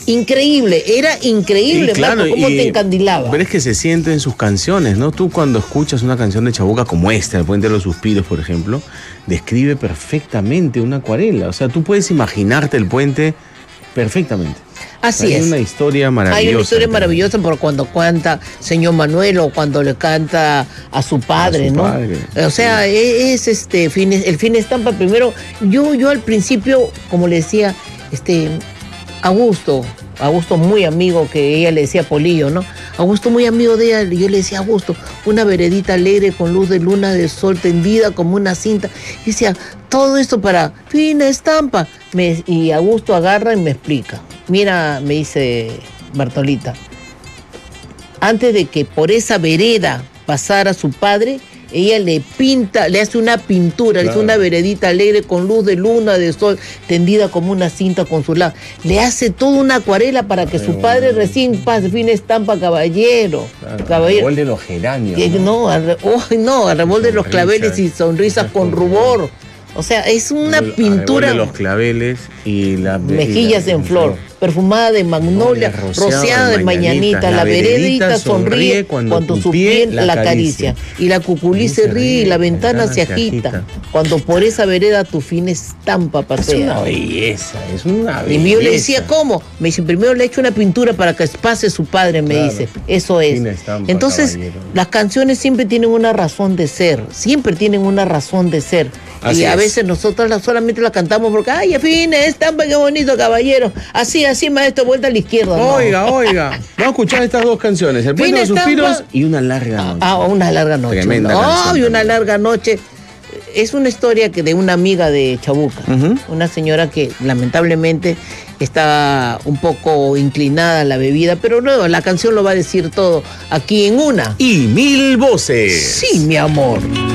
increíble, era increíble, claro, Marco, cómo te encandilaba. Pero es que se siente en sus canciones, ¿no? Tú cuando escuchas una canción de Chabuca como esta, El Puente de los Suspiros, por ejemplo, describe perfectamente una acuarela. O sea, tú puedes imaginarte el puente perfectamente. Así es. Hay una historia maravillosa. Hay una historia maravillosa por cuando canta Señor Manuel o cuando le canta a su padre, ¿no? O sea, es el Fin Estampa. Primero, yo al principio, como le decía, Augusto muy amigo, que ella le decía Polillo, ¿no? Augusto muy amigo de ella, y yo le decía, Augusto, una veredita alegre con luz de luna de sol tendida como una cinta. Y decía, todo esto para Fina Estampa. Y Augusto agarra y me explica. Mira, me dice Bartolita, antes de que por esa vereda pasara su padre, ella le hace una pintura, le hace una veredita alegre con luz de luna, de sol, tendida como una cinta con su lado. Le hace toda una acuarela para que su padre recién pase. Fina Estampa, caballero. Caballero. Al rebol de los geranios. No, al rebol de los claveles y sonrisas con rubor. O sea, es una pintura. De los claveles y las mejillas en flor, perfumada de magnolia, rociada de mañanita. La veredita sonríe cuando su piel la acaricia. Y la cuculí se ríe y la ventana se agita. Cuando por esa vereda tu Fina Estampa pasea. Es una belleza, es una belleza. Y yo le decía, ¿cómo? Me dice, primero le echo una pintura para que pase su padre, me dice. Eso es. Estampa, entonces, caballero. Las canciones siempre tienen una razón de ser. Siempre tienen una razón de ser. Así y a veces nosotros solamente la cantamos porque, ay, Fina Estampa, qué bonito, caballero. Así, maestro, vuelta a la izquierda. Oiga. Vamos a escuchar estas dos canciones, El Puente de los Suspiros y Una Larga Noche. Una Larga Noche. Tremenda canción. Y Una Larga Noche. Es una historia de una amiga de Chabuca. Una señora que lamentablemente está un poco inclinada a la bebida, pero luego la canción lo va a decir todo aquí en Una y Mil Voces. Sí, mi amor.